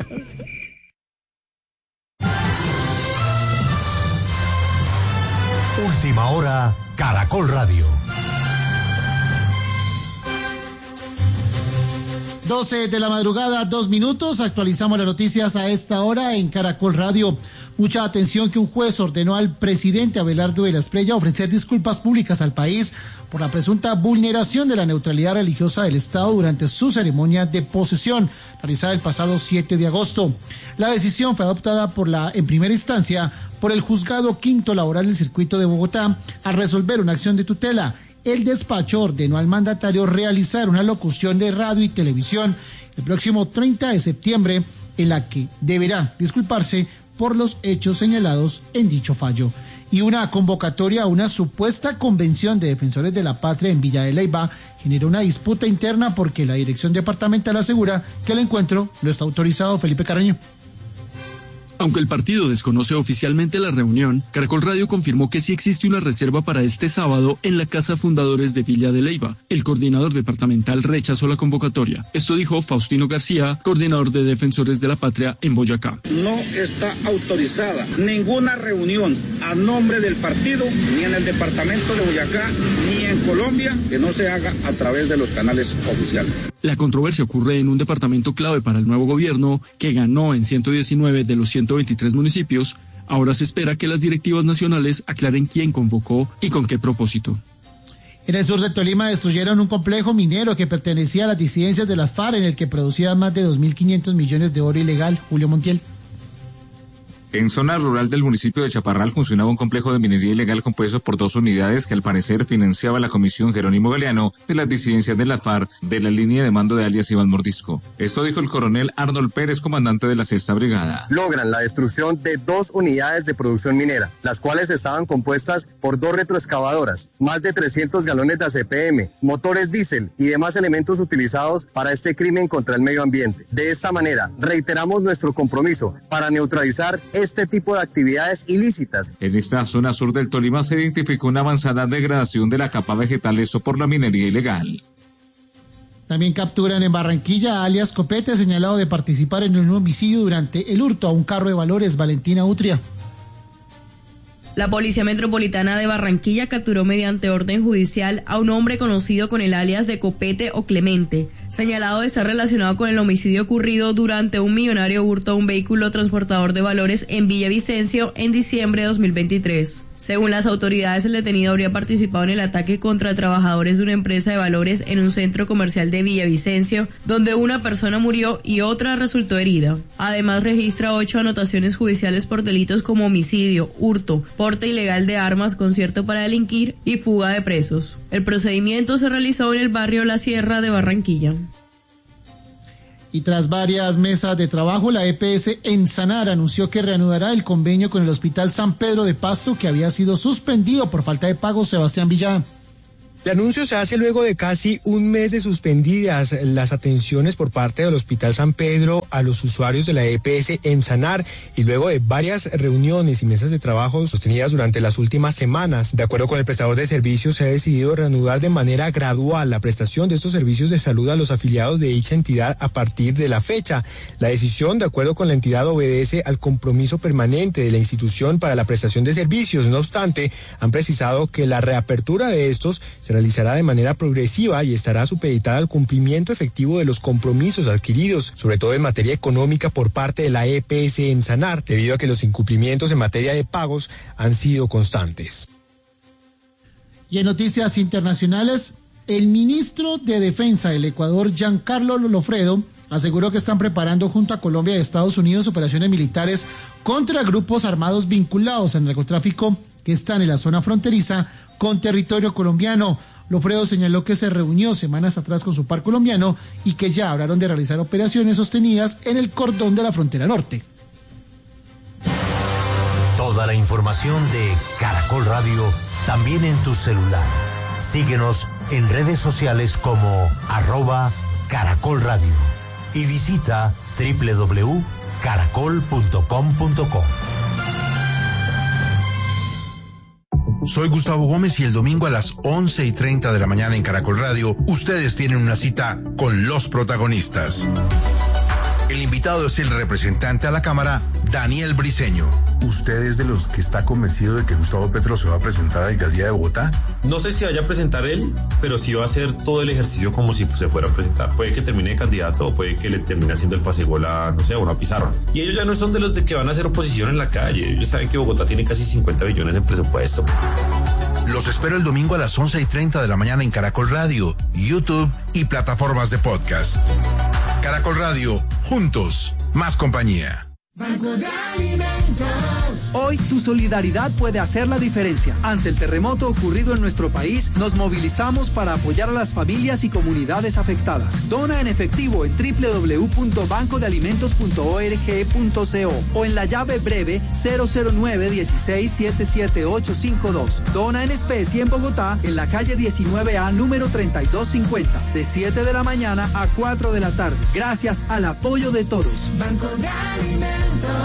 Speaker 13: Última hora, Caracol Radio.
Speaker 14: doce de la madrugada, dos minutos, actualizamos las noticias a esta hora en Caracol Radio. Mucha atención que un juez ordenó al presidente Abelardo de la Espriella ofrecer disculpas públicas al país por la presunta vulneración de la neutralidad religiosa del Estado durante su ceremonia de posesión, realizada el pasado siete de agosto. La decisión fue adoptada por la, en primera instancia por el Juzgado Quinto Laboral del Circuito de Bogotá al resolver una acción de tutela. El despacho ordenó al mandatario realizar una locución de radio y televisión el próximo treinta de septiembre en la que deberá disculparse por los hechos señalados en dicho fallo. Y una convocatoria a una supuesta convención de defensores de la patria en Villa de Leyva generó una disputa interna porque la dirección departamental asegura que el encuentro no está autorizado. Felipe Carreño.
Speaker 15: Aunque el partido desconoce oficialmente la reunión, Caracol Radio confirmó que sí existe una reserva para este sábado en la Casa Fundadores de Villa de Leyva. El coordinador departamental rechazó la convocatoria. Esto dijo Faustino García, coordinador de Defensores de la Patria en Boyacá.
Speaker 16: No está autorizada ninguna reunión a nombre del partido, ni en el departamento de Boyacá, ni en Colombia, que no se haga a través de los canales oficiales.
Speaker 15: La controversia ocurre en un departamento clave para el nuevo gobierno, que ganó en ciento diecinueve de los ciento veintitrés municipios. Ahora se espera que las directivas nacionales aclaren quién convocó y con qué propósito.
Speaker 14: En el sur de Tolima destruyeron un complejo minero que pertenecía a las disidencias de las FARC, en el que producían más de dos mil quinientos millones de oro ilegal. Julio Montiel.
Speaker 17: En zona rural del municipio de Chaparral funcionaba un complejo de minería ilegal compuesto por dos unidades que al parecer financiaba la comisión Jerónimo Galeano de las disidencias de la FARC de la línea de mando de alias Iván Mordisco. Esto dijo el coronel Arnold Pérez, comandante de la sexta brigada.
Speaker 18: Logran la destrucción de dos unidades de producción minera, las cuales estaban compuestas por dos retroexcavadoras, más de trescientos galones de A C P M, motores diésel y demás elementos utilizados para este crimen contra el medio ambiente. De esta manera, reiteramos nuestro compromiso para neutralizar este tipo de actividades ilícitas.
Speaker 17: En esta zona sur del Tolima se identificó una avanzada degradación de la capa vegetal, esto por la minería ilegal.
Speaker 14: También capturan en Barranquilla a alias Copete, señalado de participar en un homicidio durante el hurto a un carro de valores. Valentina Utria.
Speaker 19: La Policía Metropolitana de Barranquilla capturó mediante orden judicial a un hombre conocido con el alias de Copete o Clemente, señalado de estar relacionado con el homicidio ocurrido durante un millonario hurto a un vehículo transportador de valores en Villavicencio en diciembre de dos mil veintitrés. Según las autoridades, el detenido habría participado en el ataque contra trabajadores de una empresa de valores en un centro comercial de Villavicencio, donde una persona murió y otra resultó herida. Además, registra ocho anotaciones judiciales por delitos como homicidio, hurto, porte ilegal de armas, concierto para delinquir y fuga de presos. El procedimiento se realizó en el barrio La Sierra de Barranquilla.
Speaker 14: Y tras varias mesas de trabajo, la E P S en Sanar anunció que reanudará el convenio con el Hospital San Pedro de Pasto, que había sido suspendido por falta de pago. Sebastián Villada.
Speaker 20: El anuncio se hace luego de casi un mes de suspendidas las atenciones por parte del Hospital San Pedro a los usuarios de la E P S en Sanar y luego de varias reuniones y mesas de trabajo sostenidas durante las últimas semanas. De acuerdo con el prestador de servicios, se ha decidido reanudar de manera gradual la prestación de estos servicios de salud a los afiliados de dicha entidad a partir de la fecha. La decisión, de acuerdo con la entidad, obedece al compromiso permanente de la institución para la prestación de servicios. No obstante, han precisado que la reapertura de estos se se realizará de manera progresiva y estará supeditada al cumplimiento efectivo de los compromisos adquiridos, sobre todo en materia económica por parte de la E P S Emsanar, debido a que los incumplimientos en materia de pagos han sido constantes.
Speaker 14: Y en noticias internacionales, el ministro de Defensa del Ecuador, Giancarlo Lolofredo, aseguró que están preparando junto a Colombia y Estados Unidos operaciones militares contra grupos armados vinculados al narcotráfico que están en la zona fronteriza con territorio colombiano. Lofredo señaló que se reunió semanas atrás con su par colombiano y que ya hablaron de realizar operaciones sostenidas en el cordón de la frontera norte.
Speaker 13: Toda la información de Caracol Radio también en tu celular. Síguenos en redes sociales como arroba Caracol Radio y visita doble u doble u doble u punto caracol punto com punto co.
Speaker 21: Soy Gustavo Gómez y el domingo a las once y treinta de la mañana en Caracol Radio, ustedes tienen una cita con los protagonistas. El invitado es el representante a la Cámara, Daniel Briceño. ¿Usted es de los que está convencido de que Gustavo Petro se va a presentar a la alcaldía de Bogotá?
Speaker 22: No sé si vaya a presentar él, pero sí va a hacer todo el ejercicio como si se fuera a presentar. Puede que termine de candidato o puede que le termine haciendo el pasegol a, no sé, a una pizarra. Y ellos ya no son de los de que van a hacer oposición en la calle. Ellos saben que Bogotá tiene casi cincuenta billones en presupuesto.
Speaker 21: Los espero el domingo a las once y treinta de la mañana en Caracol Radio, YouTube y plataformas de podcast. Caracol Radio, juntos, más compañía.
Speaker 23: Banco de Alimentos. Hoy tu solidaridad puede hacer la diferencia. Ante el terremoto ocurrido en nuestro país, nos movilizamos para apoyar a las familias y comunidades afectadas. Dona en efectivo en doble u doble u doble u punto banco de alimentos punto org punto co o en la llave breve cero cero nueve uno seis siete siete ocho cinco dos. Dona en especie en Bogotá, en la calle diecinueve A, número treinta y dos cincuenta, de siete de la mañana a cuatro de la tarde. Gracias al apoyo de todos. Banco de Alimentos.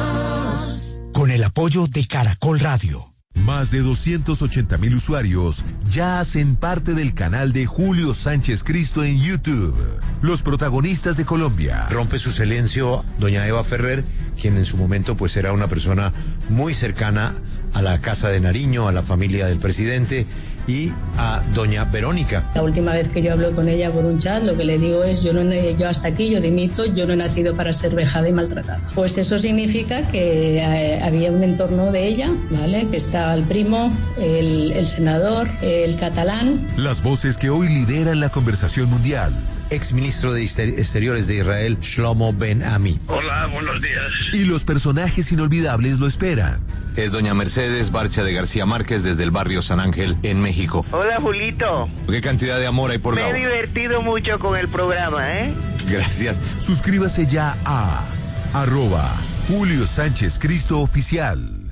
Speaker 13: Con el apoyo de Caracol Radio.
Speaker 24: Más de doscientos ochenta mil usuarios ya hacen parte del canal de Julio Sánchez Cristo en YouTube. Los protagonistas de Colombia.
Speaker 25: Rompe su silencio doña Eva Ferrer, quien en su momento pues era una persona muy cercana a la Casa de Nariño, a la familia del presidente y a doña Verónica.
Speaker 26: La última vez que yo hablo con ella por un chat, lo que le digo es, yo, no, yo hasta aquí, yo dimito, yo no he nacido para ser vejada y maltratada. Pues eso significa que eh, había un entorno de ella, ¿vale? Que estaba el primo, el, el senador, el catalán.
Speaker 24: Las voces que hoy lideran la conversación mundial.
Speaker 25: Exministro de Exteriores de Israel, Shlomo Ben Ami.
Speaker 27: Hola, buenos días.
Speaker 24: Y los personajes inolvidables lo esperan.
Speaker 25: Es doña Mercedes Barcha de García Márquez desde el barrio San Ángel, en México.
Speaker 27: Hola, Julito.
Speaker 25: ¿Qué cantidad de amor hay por
Speaker 27: Me
Speaker 25: Gabo?
Speaker 27: he divertido mucho con el programa, ¿eh?
Speaker 25: Gracias.
Speaker 24: Suscríbase ya a arroba Julio Sánchez Cristo Oficial.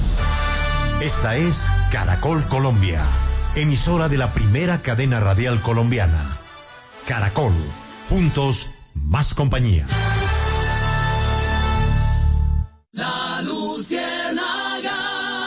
Speaker 13: Esta es Caracol Colombia, emisora de la primera cadena radial colombiana. Caracol, juntos, más compañía.
Speaker 23: La Luciérnaga.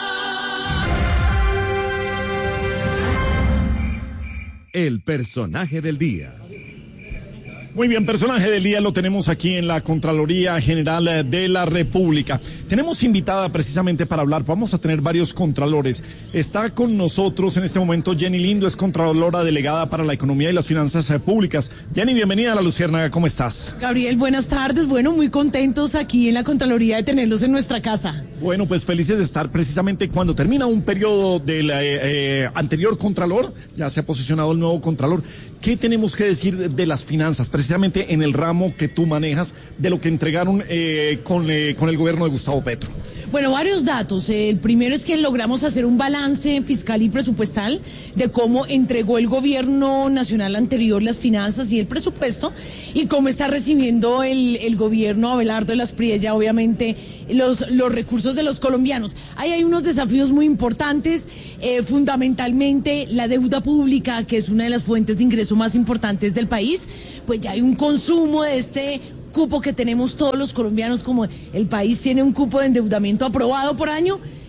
Speaker 24: El personaje del día.
Speaker 2: Muy bien, personaje del día lo tenemos aquí en la Contraloría General de la República. Tenemos invitada precisamente para hablar, vamos a tener varios contralores. Está con nosotros en este momento Jenny Lindo, es contralora delegada para la economía y las finanzas públicas. Jenny, bienvenida a La Luciérnaga, ¿cómo estás?
Speaker 28: Gabriel, buenas tardes, bueno, muy contentos aquí en la Contraloría de tenerlos en nuestra casa.
Speaker 2: Bueno, pues felices de estar precisamente cuando termina un periodo del eh, eh, anterior contralor, ya se ha posicionado el nuevo contralor. ¿Qué tenemos que decir de, de las finanzas, precisamente en el ramo que tú manejas, de lo que entregaron eh, con, eh, con el gobierno de Gustavo Petro?
Speaker 28: Bueno, varios datos. El primero es que logramos hacer un balance fiscal y presupuestal de cómo entregó el gobierno nacional anterior las finanzas y el presupuesto y cómo está recibiendo el, el gobierno Abelardo de las Priella, obviamente, los, los recursos de los colombianos. Ahí hay unos desafíos muy importantes, eh, fundamentalmente la deuda pública, que es una de las fuentes de ingreso más importantes del país, pues ya hay un consumo de este cupo que tenemos todos los colombianos, como el país tiene un cupo de endeudamiento aprobado por año,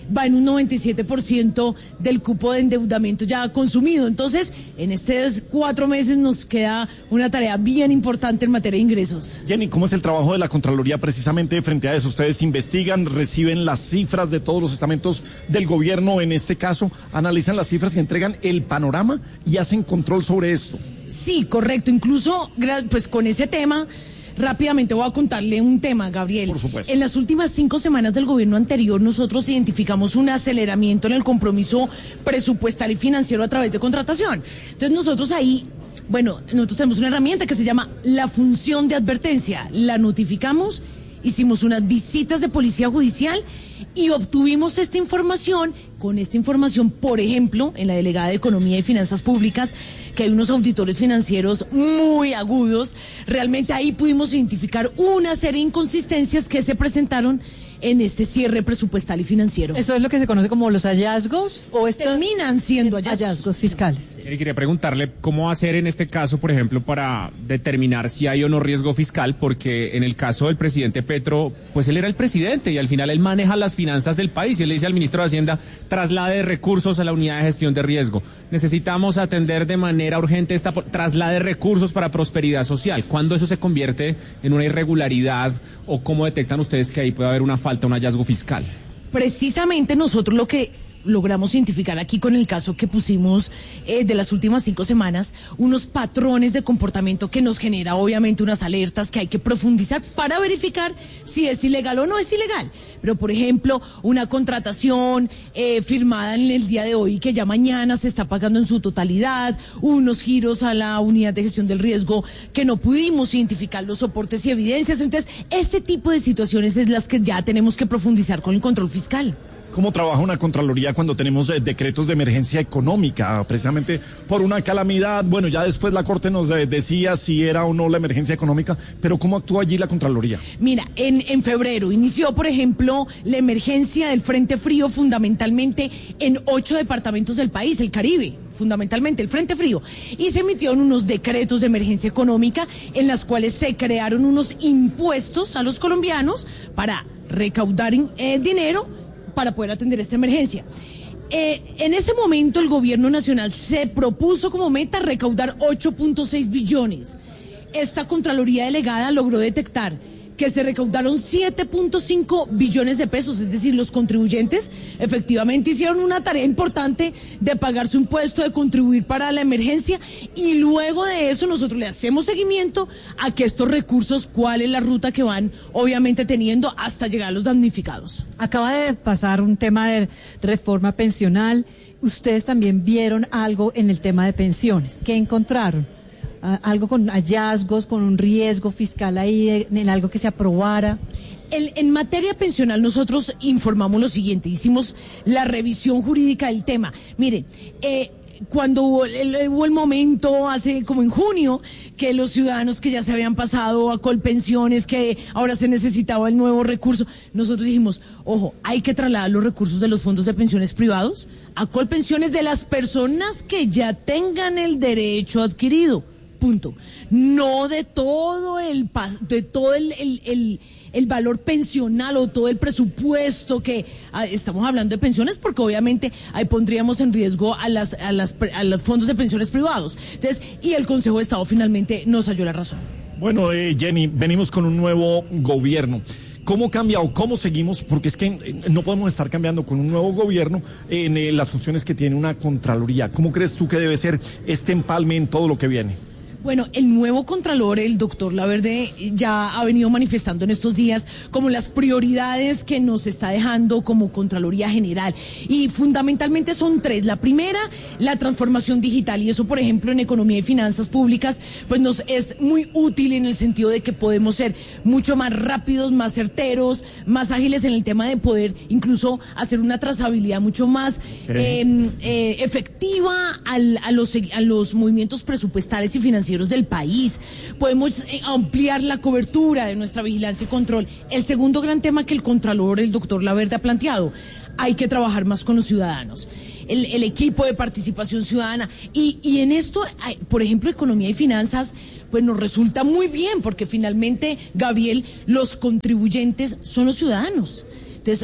Speaker 28: va en un noventa y siete por ciento del cupo de endeudamiento ya consumido. Entonces, en estos cuatro meses nos queda una tarea bien importante en materia de ingresos.
Speaker 2: Jenny, ¿cómo es el trabajo de la Contraloría precisamente frente a eso? Ustedes investigan, reciben las cifras de todos los estamentos del gobierno, en este caso, analizan las cifras y entregan el panorama y hacen control sobre esto.
Speaker 28: Sí, correcto. Incluso, pues con ese tema, rápidamente voy a contarle un tema, Gabriel.
Speaker 2: Por supuesto.
Speaker 28: En las últimas cinco semanas del gobierno anterior, nosotros identificamos un aceleramiento en el compromiso presupuestal y financiero a través de contratación. Entonces nosotros ahí, bueno, nosotros tenemos una herramienta que se llama la función de advertencia. La notificamos, hicimos unas visitas de policía judicial y obtuvimos esta información. Con esta información, por ejemplo, en la Delegada de Economía y Finanzas Públicas, que hay unos auditores financieros muy agudos, realmente ahí pudimos identificar una serie de inconsistencias que se presentaron en este cierre presupuestal y financiero.
Speaker 1: ¿Eso es lo que se conoce como los hallazgos o estos
Speaker 28: terminan siendo hallazgos,
Speaker 1: hallazgos fiscales?
Speaker 6: Y quería preguntarle cómo hacer en este caso, por ejemplo, para determinar si hay o no riesgo fiscal, porque en el caso del presidente Petro, pues él era el presidente y al final él maneja las finanzas del país y él le dice al ministro de Hacienda, traslade recursos a la unidad de gestión de riesgo. Necesitamos atender de manera urgente esta, traslade recursos para prosperidad social. ¿Cuándo eso se convierte en una irregularidad o cómo detectan ustedes que ahí puede haber una falta, un hallazgo fiscal?
Speaker 28: Precisamente nosotros lo que logramos identificar aquí con el caso que pusimos eh, de las últimas cinco semanas, unos patrones de comportamiento que nos genera obviamente unas alertas que hay que profundizar para verificar si es ilegal o no es ilegal. Pero por ejemplo, una contratación eh, firmada en el día de hoy que ya mañana se está pagando en su totalidad, unos giros a la unidad de gestión del riesgo que no pudimos identificar los soportes y evidencias. Entonces, este tipo de situaciones es las que ya tenemos que profundizar con el control fiscal.
Speaker 2: ¿Cómo trabaja una Contraloría cuando tenemos eh, decretos de emergencia económica, precisamente por una calamidad? Bueno, ya después la Corte nos de, decía si era o no la emergencia económica, pero ¿cómo actúa allí la Contraloría?
Speaker 28: Mira, en, en febrero inició, por ejemplo, la emergencia del Frente Frío fundamentalmente en ocho departamentos del país, el Caribe. Fundamentalmente el Frente Frío, y se emitieron unos decretos de emergencia económica en las cuales se crearon unos impuestos a los colombianos para recaudar eh, dinero para poder atender esta emergencia. Eh, en ese momento el gobierno nacional se propuso como meta recaudar ocho punto seis billones. Esta Contraloría Delegada logró detectar que se recaudaron siete punto cinco billones de pesos, es decir, los contribuyentes efectivamente hicieron una tarea importante de pagar su impuesto, de contribuir para la emergencia, y luego de eso nosotros le hacemos seguimiento a que estos recursos, cuál es la ruta que van obviamente teniendo hasta llegar a los damnificados.
Speaker 1: Acaba de pasar un tema de reforma pensional. Ustedes también vieron algo en el tema de pensiones. ¿Qué encontraron? Algo con hallazgos, con un riesgo fiscal ahí, en algo que se aprobara.
Speaker 28: El, en materia pensional nosotros informamos lo siguiente, hicimos la revisión jurídica del tema. Mire, eh, cuando hubo el, hubo el momento, hace como en junio, que los ciudadanos que ya se habían pasado a Colpensiones, que ahora se necesitaba el nuevo recurso, nosotros dijimos, ojo, hay que trasladar los recursos de los fondos de pensiones privados a Colpensiones de las personas que ya tengan el derecho adquirido. Punto. No de todo el de todo el, el, el, el valor pensional o todo el presupuesto que a, estamos hablando de pensiones, porque obviamente ahí pondríamos en riesgo a las a las a los fondos de pensiones privados. Entonces, y el Consejo de Estado finalmente nos halló la razón.
Speaker 2: Bueno, eh, Jenny, venimos con un nuevo gobierno. ¿Cómo cambia o cómo seguimos? Porque es que no podemos estar cambiando con un nuevo gobierno en eh, las funciones que tiene una Contraloría. ¿Cómo crees tú que debe ser este empalme en todo lo que viene?
Speaker 28: Bueno, el nuevo Contralor, el doctor Laverde, ya ha venido manifestando en estos días como las prioridades que nos está dejando como Contraloría General. Y fundamentalmente son tres. La primera, la transformación digital. Y eso, por ejemplo, en economía y finanzas públicas, pues nos es muy útil en el sentido de que podemos ser mucho más rápidos, más certeros, más ágiles en el tema de poder incluso hacer una trazabilidad mucho más eh, eh, efectiva al, a, los, a los movimientos presupuestales y financieros del país. Podemos eh, ampliar la cobertura de nuestra vigilancia y control. El segundo gran tema que el Contralor, el doctor Laverde, ha planteado, hay que trabajar más con los ciudadanos. El, el equipo de participación ciudadana. Y, y en esto, hay, por ejemplo, economía y finanzas, pues nos resulta muy bien, porque finalmente, Gabriel, los contribuyentes son los ciudadanos. Entonces,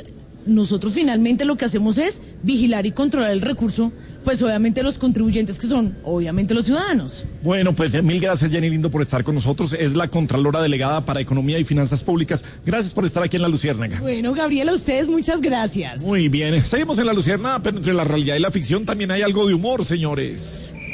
Speaker 28: nosotros finalmente lo que hacemos es vigilar y controlar el recurso, pues obviamente los contribuyentes, que son obviamente los ciudadanos.
Speaker 2: Bueno, pues eh, mil gracias, Jenny Lindo, por estar con nosotros. Es la Contralora Delegada para Economía y Finanzas Públicas. Gracias por estar aquí en La Luciérnaga.
Speaker 28: Bueno, Gabriela, a ustedes muchas gracias.
Speaker 2: Muy bien, seguimos en La Luciérnaga, pero entre la realidad y la ficción también hay algo de humor, señores.